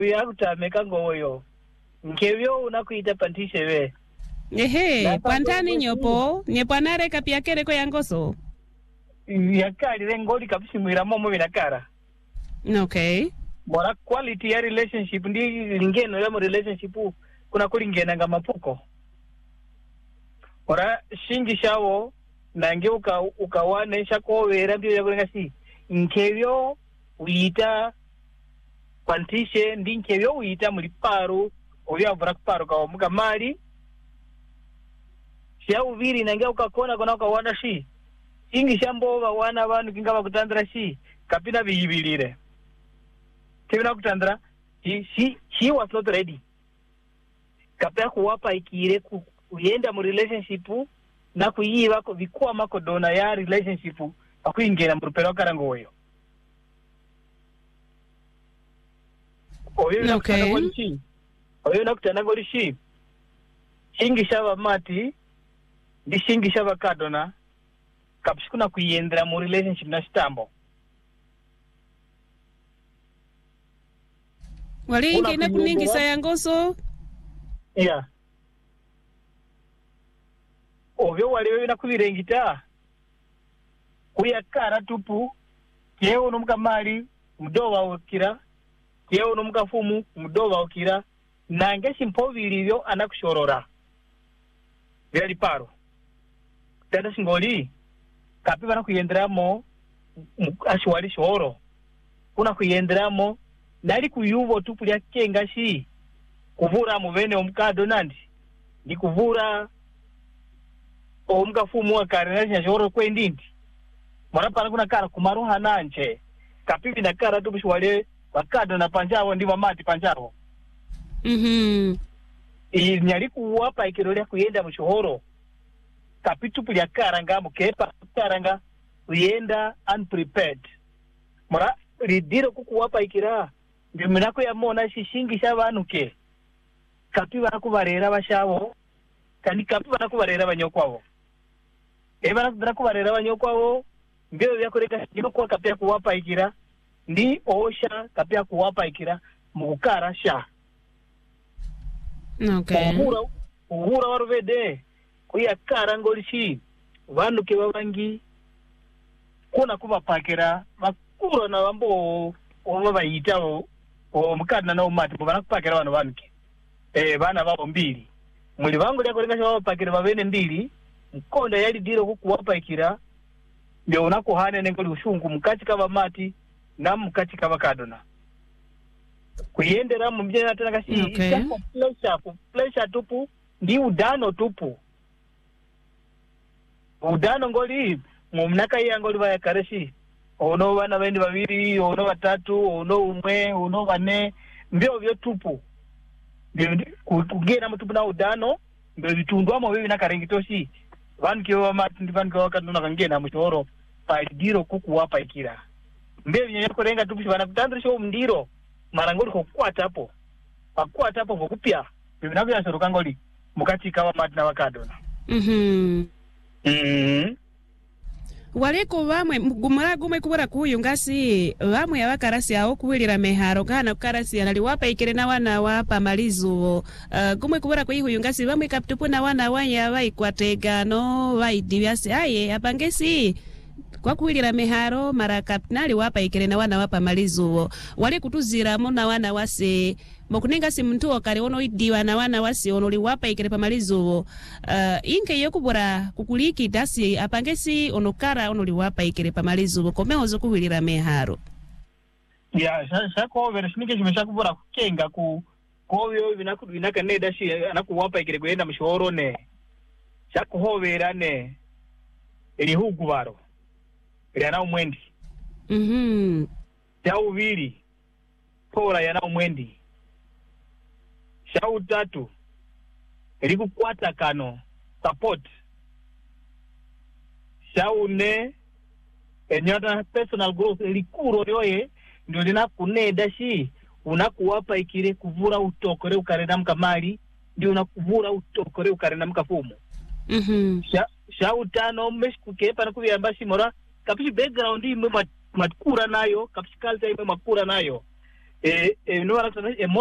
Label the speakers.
Speaker 1: uyakutameka ngoyo nkevyo unakuita pantishe we
Speaker 2: pantani nyopo nyepanare kapiakere ko yangoso
Speaker 1: yakali rengoli kapishimwira momo binakara.
Speaker 2: Okay.
Speaker 1: Bora quality ya relationship ndi ngeno ya relationship kuna kulingena nga mapuko. Bora shingi shawo nange ukawane shakowera mbyo yakulenga si nkevyo uita pantishe ndi nkevyo uita muliparo oyavura kuparo kwa muka mali shia uviri nange ukakona kona ukawana shi ingi shambova wana vanhu kinga vakutandira shi kapina viyivilire kivina kutandira she was not ready kapea kuwapa ikire kuyenda mu relationship na kuyiva vikuwa makodona ya relationship akuingena murupero wakarango oyo oyo nakutana ngoli shi shingi shava mati ndi shingi shava kadona kapishikuna kuyendera mu relationship na shitambo
Speaker 2: walingi na kuningisa yangoso
Speaker 1: ovyo waliwe na kuvirengita kuyakara tupu kiewo nomuka mali mudova ukira kiewo nomuka fumu mudova ukira nange simpovilivyo anakushorora vyali paro tata singoli kapi vana kuyenderamo ashwali shoro kuna kuyenderamo nali kuyuvo tupu lya kenga shi kuvura muvene omukado nandi ndi kuvura omukafumu wakare na shoro kwendindi mwana pana kuna kara kumaruha nanje kapi vina kara tupu shwale wakado na panjavo ndi mamati panjavo nyali kuwapa ikirolea kuyenda mshohoro kapitupu lya karanga mukepa karanga uyenda unprepared mara ridiro kukuwapa ikira ndio minako ya mona shishingi shavanuke kapi vanakuvarera vashavo kandi kapi vanakuvarera vanyokwavo vanakuvarera vanyokwavo mbio vyakureka ndinokuwa kapia kuwapa ikira ndi osha kapia kuwapa ikira mukukara sha uhura waruvede kuya karangolishi vanhu ke vavangi kuna kuvapakira vakuru na vambo ovavaita omukadzi na umati vana kupakira vanhu vanhuke vana vavo mbili muli vangu lyakurenga vavapakira vavene mbili mkonda yalidire kukuwapakira ndio unakuhane nengoli ushungu mukati kavamati na mukati kavakadona kuyendera mumjena tena kasi pleasure tupu ndi udano tupu udano ngoli mumnaka iya ngoli vaya kareshi ono vana vendi vaviri ono vatatu ono umwe ono vane mbio vyo tupu kugena mutupu na udano mbio vitundwamo vivi nakarengitoshi vanhu kiwa vamati ndi vanhu kiwa wakatona kangena mushoro paidiro kukuwapa ikira mbio vinyanya kurenga tupu shivana kutandrisha umndiro marangoli kukwatapo pakwatapo vokupya vivina kuyasoroka ngoli mukati kava mati na vakadona
Speaker 2: waliko vamwe gumala gumwe kubura kuyu ngasi vamwe avakarasi awo kuwilira meharo kana kukarasi analiwapa ikire na wana wapa malizuo gumwe kubura kuyu ngasi vamwe kaptupu na wana wanya vaikwategano vaidivyasi aye apangesi kwa kuwilira meharo mara kapnali wapa ikire na wana wapa malizuo wali kutuzira mona wana wase mokuninga si mtu wakari ono idiwa na wana wasi ono liwapa ikire pamalizuo inke yokubura kukuliki dasi apangesi ono kara ono liwapa ikire pamalizuo komehozo kuwilira meharo
Speaker 1: shako vereshinike shimeshakubura kukenga kovyo vinaka ne dashi anakuwapa ikire kuyenda mshoro ne shako hovera ne elihugu varo yana umwendi ya uviri pora yana umwendi shau tatu elikukwata kano support shau ne enyota personal growth elikuro yoye ndio linakuneda shi unakuwapa ikire kuvura utokore ukarenda mkamali ndio unakuvura utokore ukarenda mkafumo shau tano mesh kukepa na kuyamba mora kapishi background imwe matkura nayo kapishi culture imwe makura nayo no